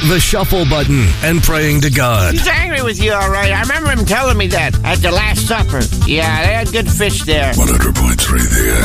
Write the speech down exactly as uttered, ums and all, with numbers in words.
the shuffle button and praying to God. He's angry with you, all right. I remember him telling me that at the Last Supper. Yeah, they had good fish there. one hundred point three The